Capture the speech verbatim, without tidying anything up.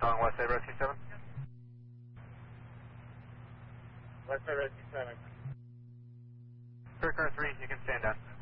Calling West Side Rescue seven. West Side Rescue seven. Clear car three, you can stand down.